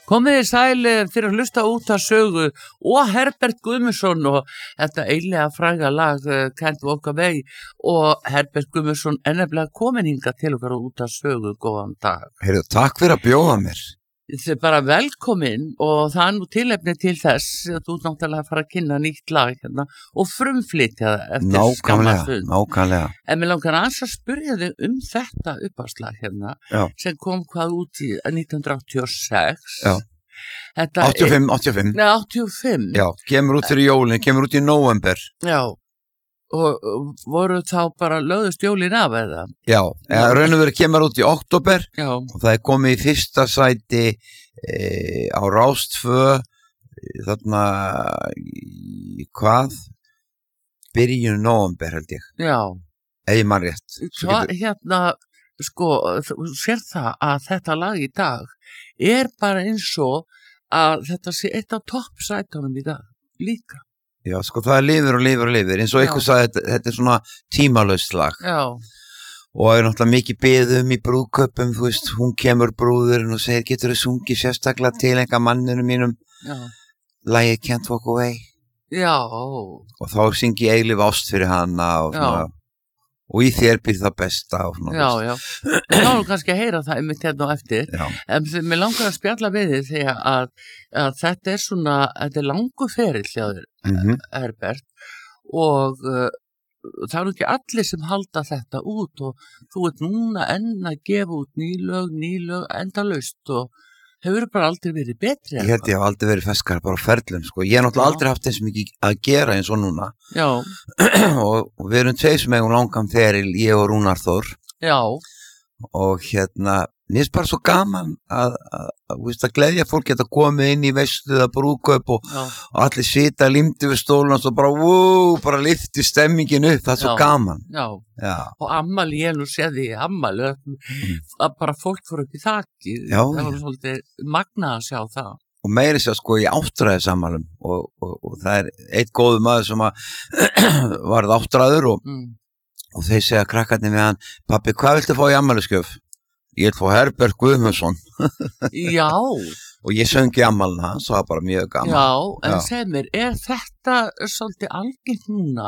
Komið þið sæl fyrir að hlusta út að sögu og Herbert Guðmundsson og þetta eiginlega fræga lag Can't Walk Away og Herbert Guðmundsson nefnilega komin hingað til okkar út að sögu, góðan dag. Heyrðu, takk fyrir að bjóða mér. Þið er bara velkomin og það er nú tilefni til þess að þú náttúrulega fara að kynna nýtt lag hérna og frumflytja það eftir skamma stund. Nákvæmlega. En mér langar aðeins að spyrja þig þetta uppáslag hérna sem kom hvað út í 1986. Já. Þetta 85. Nei, 85. Já, kemur út fyrir jólin, kemur út í nóvember. Já. Og voru þá bara lögðust jólin af eða? Já, raun og verið kemur út í október og það er komið í fyrsta sæti á Rás 2 þarna í hvað? Byrjun nóvember held ég. Já. Ef ég man rétt. Hérna, sko, þú sér það að þetta lag í dag er bara eins og að þetta sé eitt af toppsætunum í dag líka. Já, sko það lifir og lifir og lifir, eins og eitthvað sagði, þetta er svona tímalaust lag. Já. Og það er náttúrulega mikið beðum í brúðköpum, þú veist, hún kemur brúðurinn og segir, getur þú sungið sérstaklega til einhver manninu mínum, lagið Can't Walk Away. Já. Og þá syngi ég eilíf ást fyrir hana og svona, og í þér býr það besta og svona. Já, já. Þá erum kannski að heyra það einmitt hérna og eftir. Já. En mér langar að spjalla við þig þegar að þetta er svona, þetta er langur ferill hjá þér, Herbert, og það eru ekki allir sem halda þetta út og þú ert núna enn að gefa út nýlög, endalaust og hefur bara aldrei verið betri. Ég held ég hef aldrei verið feskar bara á ferlum, sko. Ég hef náttúrulega aldrei haft eins mikið að gera eins og núna. Já. og við erum tveir sem eigum langan feril, ég og Rúnar Þór. Já. Og mér finnst bara svo gaman að gleðja fólk geta komið inn í veislu eða brúðkaup og allir sita límdi við stólun og svo bara lyfti stemmingin upp, það er svo gaman. Já. Og ammali, ég nú séði í ammali að bara fólk fór upp í þakki. Það var svolítið magnað að sjá það. Og meiri sér sko í áttræðisammælum og það er eitt góður maður sem varð áttræður og þeir segja krakkarnir við hann, pappi, hvað viltu fá í ammælisgjöf? Ég vil fá Herbert Guðmundsson. Já. Og ég söngi ammælina hans og það var bara mjög gaman. Já, en segð mér, er þetta svolítið algengt núna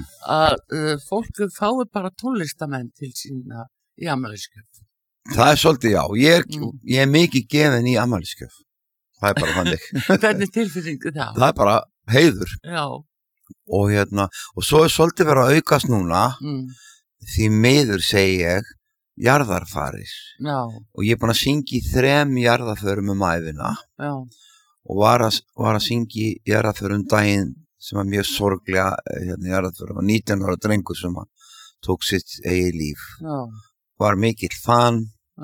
að fólk fái bara tónlistamenn til sína í ammælisgjöf? Það er svolítið, já. Ég er mikið gefin í ammælisgjöf. Það er bara þannig. Hvernig tilfinningu það? Það er bara heiður. Já. Og svo er svolítið verið að aukast núna, því miður segi ég, jarðarfarir. Já. Og ég er búin að syngja í 3 jarðarförum ævina. Já. Og var að syngja í jarðarförum daginn sem var mjög sorglega jarðarförum, 19 ára drengur sem tók sitt eigið líf. Já. Var mikill fan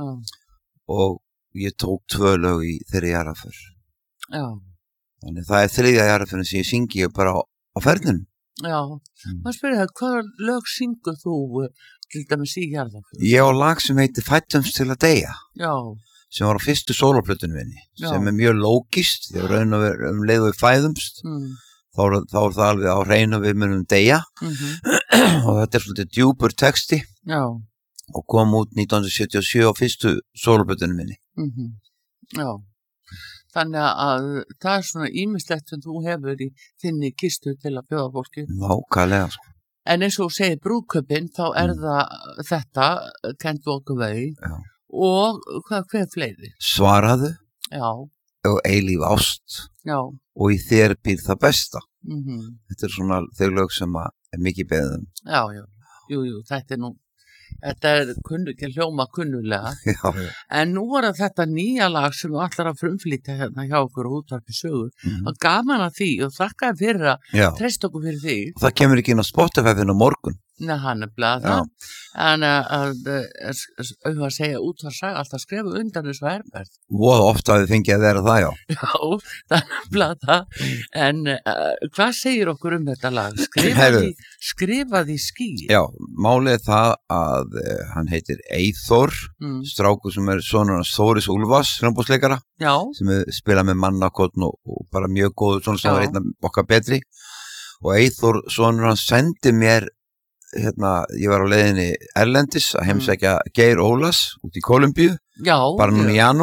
og ég tók 2 lög í þeirri jarðarför. Já. Þannig það er 3. jarðarförum sem ég syngi bara á ferðinum. Já, maður spyrir það, hvaða lög syngur þú til dæmis í jarðarför? Ég á lag sem heitir Fættumst til að deyja. Já. Sem var á fyrstu sólarplötunum minni, sem er mjög lógist, því að raun og veru leið við fæðumst, þá er það alveg á hreinu við munum deyja, og þetta er svolítið djúpur texti, og kom út 1977 á fyrstu sólarplötunum minni. Já. Þannig að það er svona ýmislegt sem þú hefur í þinni kistu til að bjóða fólki. Nákvæmlega, sko. En eins og segir brúðkaupin, þá er það þetta, Can't Walk Away, og hver fleiri? Svaraðu. Já. Og eilíf ást. Já. Og í þér býr það besta. Þetta er svona þau lög sem er mikið beðum. Já. Jú, þetta er nú. Þetta er hljóma kunnulega. Já. En nú var þetta nýja lag sem þú ætlar að frumflytja hérna hjá okkur og útvarpi sögu. Og gaman að því og þakkaði fyrir að treysta okkur fyrir því. Það kemur ekki inn á Spotify-inn á morgun. Nei, hann er það. En að segja útvarsaga, alltaf skrifa undan þessu Herbert. Voða ofta að þið fengið að vera það, já. Já, það er það. En hvað segir okkur þetta lag? Skrifaði ský. Já, málið er það að hann heitir Eyþór, strákur sem er sonur hans Þóris Úlfars, hljómborðsleikara, sem spila með Mannakotn og bara mjög góður, svona sem var einn af okkar betri. Og Eyþór, sonur hans, sendi mér ég var á leiðinni erlendis að heimsækja Geir Ólas út í Kólumbíu, bara núna í janúar.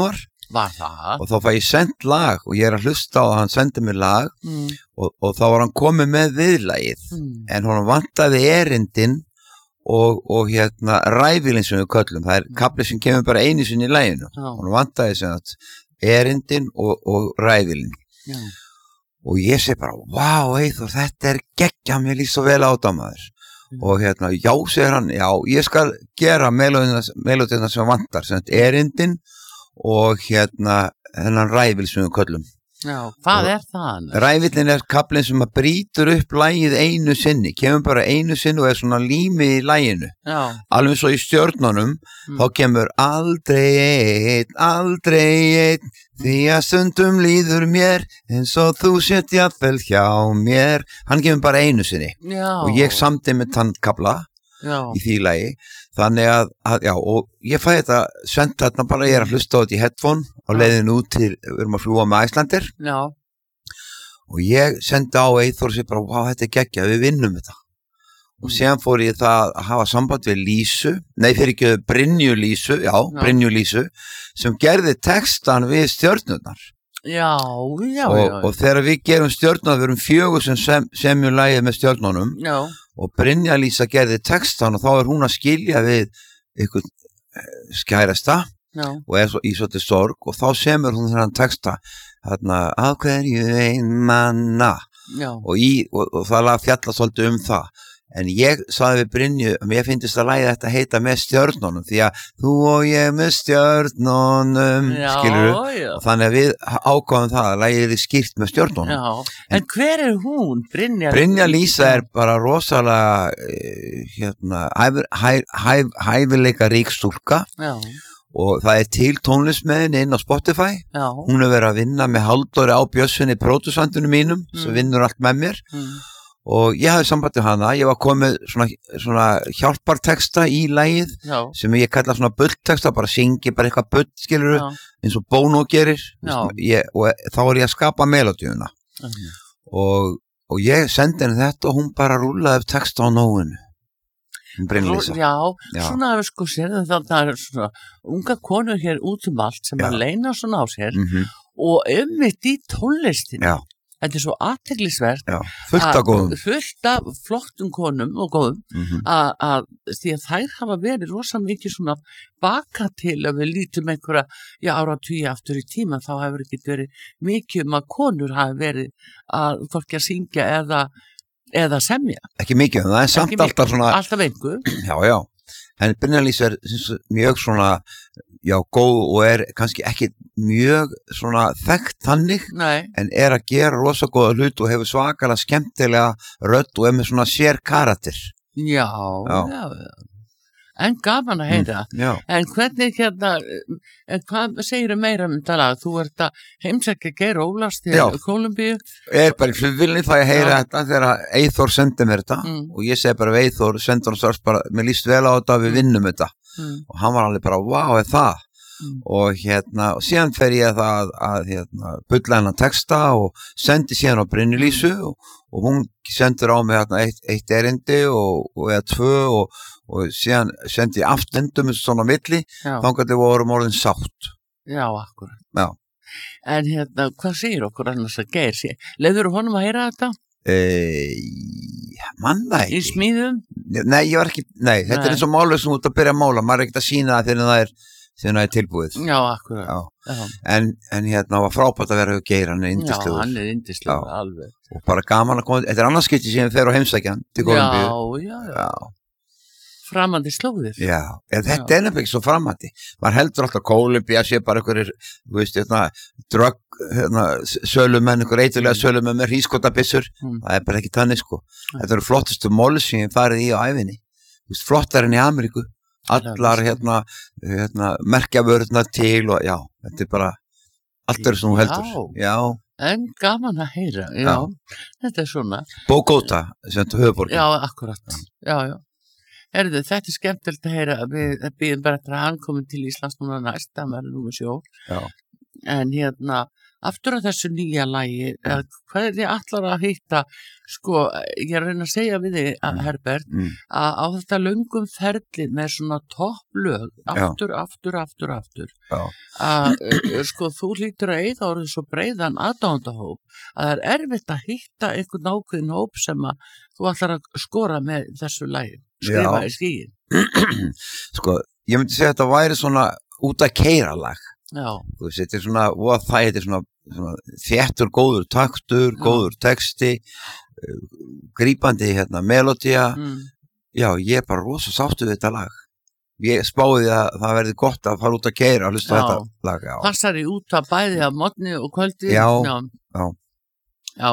Var það? Og þá fæ ég sendt lag og ég að hlusta á að hann sendi mér lag og þá var hann komið með viðlagið en hann vantaði erindin og ræfilinn sem við köllum, það kafli sem kemur bara einu sinni í laginu, hann vantaði sem að erindin og ræfilinn og ég segi bara, vá, Eyþór, þetta geggja, mér líst svo vel á þetta maður og já, segir hann, já, ég skal gera melódina sem vantar, sem erindin og hennan ræfil sem við köllum. Já, hvað það? Ræfillin kaflinn sem að brýtur upp lagið einu sinni, kemur bara einu sinni og svona límið í laginu. Já. Alveg svo í Stjörnunum, þá kemur aldrei einn, því að stundum líður mér eins og þú sért jafnvel hjá mér. Hann kemur bara einu sinni. Já. Og ég samdi með þann kafla í því lagi. Þannig að já, og ég fæ þetta sent þarna bara, ég að hlusta á þetta í headphone á leiðinu út til, við erum að fljúga með Icelandair og ég sendi á Eyþór og sé bara, vá, þetta geggja, við vinnum þetta og síðan fór ég það að hafa samband við Lísu, Brynju Lísu sem gerði textan við stjörnurnar. Já. Og þegar við gerum stjörnurnar, við erum 4 sem semjum lagið með stjörnunum og Brynja Lísa gerði textan og þá hún að skilja við einhvern skærasta og í svolítið sorg og þá semur hún þennan texta af hverju einmanna og það lag fjalla svolítið það en ég sagði við Brynju að mér finnst að lagið þetta heita með stjörnunum því að þú og ég með stjörnunum skilurðu og þannig að við ákváðum það að lagið skýrt með stjörnunum. En hver hún? Brynja Lísa bara rosalega hæfileika rík stúlka og það til tónlist með henni inn á Spotify. Hún verið að vinna með Halldóri á Bjössinni pródusandunum mínum sem vinnur allt með mér og ég hafði sambandið hana, ég var komið svona hjálparteksta í lagið sem ég kalla svona bullteksta, bara syngi, bara eitthvað bull, skilurðu, eins og Bono gerir og þá ég að skapa melodíuna og ég sendi henni þetta og hún bara rúlaði upp teksta á nóinu. Já, svona sko sér það svona unga konur hér út allt sem að leina svona á sér og einmitt í tónlistinu. Þetta svo athyglisvert fullt af flottum konum og góðum að því að þær hafa verið rosa mikið svona baka til að við lítum einhverja áratugi aftur í tíma þá hefur ekki verið mikið að konur hafi verið að fólki að syngja eða semja. Ekki mikið, það samt alltaf svona alltaf einhver. Já, en Brynja Lísa mjög svona góð og kannski ekki mjög svona þekkt þannig en að gera rosa góða hlut og hefur svakalega skemmtilega rödd og með svona sér karakter. Já. En gaman að heyra. En hvernig hvað segirðu meira þetta lag? Þú ert að heimsækja Geir Ólafs til Kólumbíu. Bara í flugvélinni það ég heyra þetta þegar Eyþór sendi mér þetta og ég segi bara við Eyþór, sendi hann strax bara, mér líst vel á þetta, við vinnum þetta og hann var alveg bara, vá, það og og síðan fer ég að bulla hennar texta og sendi síðan á Brynju Lísu og hún sendur á mig eitt erindi eða 2 og síðan sendi ég aftendum svona milli, þangað við vorum orðin sátt. Já, akkurat. Já. En hvað segir okkur annars að Geir sé? Leiðurðu honum að heyra þetta? Manna ekki. Í smíðum? Nei, ég var ekki, þetta eins og málverk sem út að byrja að mála, maður ekki að sína það þegar það tilbúið. Já, akkurat. En var frábært að vera hjá Geir, hann yndislegur. Já, hann yndislegur, alveg. Og bara gaman að koma, þetta annars skipti sem fer á heimsækjan til Kólumbíu. Já. Framandi slóðir. Já, þetta nefnilega ekki svo framandi. Man heldur alltaf Kólumbía sé bara einhverjir, sölumenn, einhver eitulega sölumenn með hrískotabissur. Það bara ekki þannig, sko. Þetta eru flottustu móls sem ég farið í á ævinni. Flottar enn í Ameríku. Allar merkjavörðnar til og þetta bara allt sem þú heldur. Já. En gaman að heyra. Já. Þetta svona. Bogota, sem þetta höfuborgin. Já, akkurat. Já. Þetta skemmtilegt að heyra að við býðum bara eftir að hann komi til Íslands núna næst, það verður númer 7. Já. En aftur að þessu nýja lagi, hvað þið allar að hitta, sko, ég er að reyna að segja við þig, Herbert, að á þetta löngum ferli með svona topplög, aftur, sko, þú hlýtur að eiga orðið svo breiðan aðdáendahóp, að það er erfitt að hitta einhvern ákveðin hóp sem að þú allar að skora með þessu lagi, skrifa í skíin. Sko, ég myndi segja að þetta væri svona út að keyra lag. Þú veist, þetta er svona, þetta er svona þéttur, góður taktur, góður texti, grípandi melodía. Já, ég er bara rosa sáttur við þetta lag. Ég spáði að það verði gott að fara út að keyra að hlusta þetta lag. Passar í út að bæði að morgni og kvöldi. Já,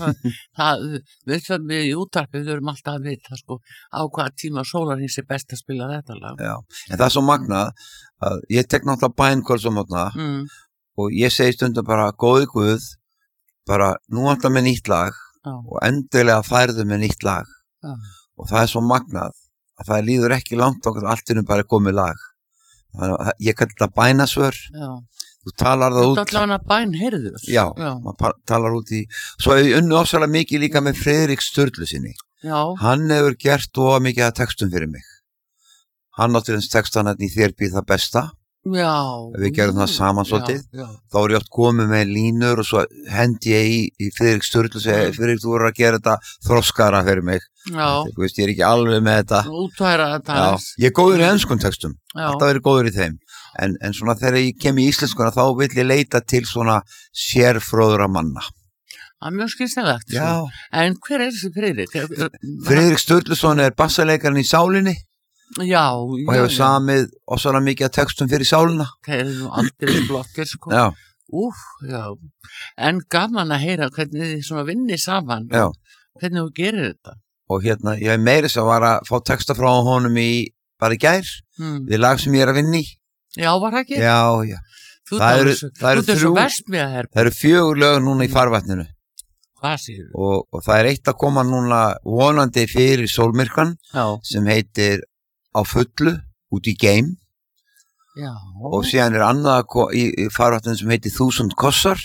við þurfum í útvarpi, við þurfum alltaf að vita sko, á hvaða tíma sólarhings er best að spila þetta lag. Já, en það er svo magnað að ég tek náttúrulega bænkvölds á mótna og ég segi stundum bara, góði Guð, bara nú vantar með nýtt lag og endilega færðu með nýtt lag og það er svo magnað að það líður ekki langt okkur allt innum bara komið lag. Þannig að ég kalli þetta bænasvör. Þú talar það út. Þú talar hana bænheyrður. Já, maður talar út í. Svo hefur ég unnu ofsalega mikið líka með Friðrik Sturlu sinni. Já. Hann hefur gert of mikið að textum fyrir mig. Hann átti þess textan í Þér býð það besta. Já. Við gerum það saman svolítið. Þá er ég oft komið með línur og svo hendi ég í Friðrik Sturlu og segi, Friðrik, þú voru að gera þetta þroskara fyrir mig. Já. Þú veist, ég er ekki alveg með þetta. Útværa þetta. Já, ég er góður í enskum textum. Alltaf verið góður í þeim. En svona þegar ég kem í íslenskuna þá vil ég leita til svona sérfróðra manna. Það er mjög skynsamlegt. Já. En hver er þessi Friðrik? Friðrik Sturluson er bassalekarinn í Sálinni. Já. Og hefur samið ósvara mikið að textum fyrir Sálina. Það er nú aldrei blokkir sko. Já. Já. En gaman að heyra hvernig þið svona vinni saman. Já. Hvernig þú gerir þetta. Og ég er meiris að var að fá texta frá honum bara í gær. Við lag sem ég er að vinna í. Já, var það ekki? Já. Það eru 4 lög núna í farvatninu. Hvað séu? Og það er eitt að koma núna vonandi fyrir sólmyrkvan sem heitir Á fullu, út í geim. Já. Og síðan er annað í farvatninu sem heitir 1000 kossar.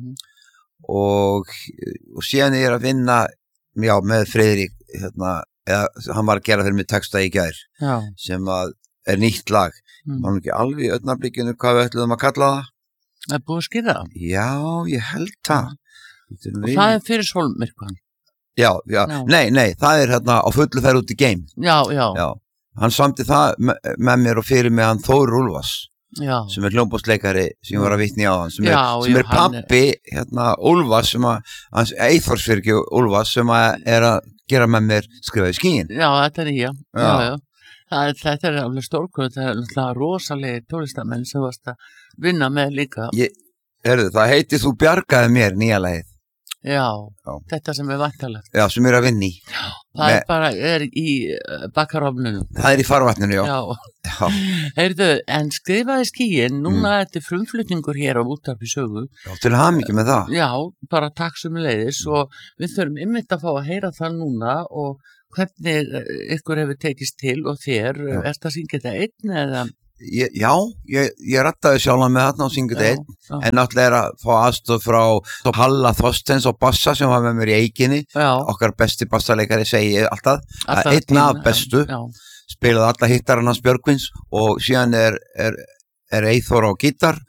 Og síðan er að vinna með Friðrik, hann var að gera fyrir mig texta í gær. Já. Sem að er nýtt lag. Var ekki alveg í augnablikinu hvað við ætluðum að kalla það? Það er búið að skýra það? Já, ég held það. Og það er fyrir sólmyrkvan? Já. Nei, það er á fullu ferð út í geim. Já. Hann samti það með mér og fyrir mig hann Þór Úlfars. Já. Sem er hljómborðsleikari sem ég var að vitni á hann. Sem er pappi Úlfars, hans Eyþórsfyrki Úlfars sem er að gera með mér skrifaði skíin. Já, þetta er nýja. Já. Þetta er alveg stórkvöld, það er náttúrulega rosalegi tólistamenn sem varst að vinna með líka. Það heitir Þú bjargaði mér, nýja lagið. Já, þetta sem er vantalegt. Já, sem er að vinna í. Það er í bakkarofnunum. Það er í farvatninu, já. Heyrðu, en skrifaði skíin, núna þetta er frumflutningur hér á Útvarpi Sögu. Já, til hamingju með það. Já, bara takk sömuleiðis og við þurfum einmitt að fá að heyra það núna og hvernig ykkur hefur tekist til og þér, ertu að syngja þetta einn eða? Já, ég rattaði sjálf með þarna og syngja þetta einn, en náttúrulega er að fá aðstoð frá Halla Þorsteins og bassa sem var með mér í Eikinni, okkar besti bassaleikari segi ég alltaf einn af bestu, spilaði alla hittarinn hans Björgvins og síðan er Eyþór á gítar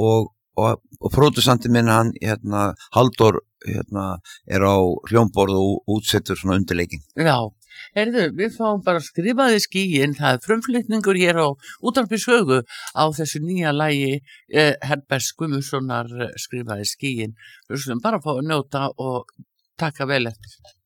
og pródusandi minn hann, Halldór er á hljómborð og útsettur svona undirleikin. Já, heyrðu, við fáum bara skrifaði skíin, það er frumflutningur hér á Útvarpi Sögu á þessu nýja lagi Herberts Guðmundssonar skrifaði skíin. Við skulum bara fá að njóta og taka vel eftir.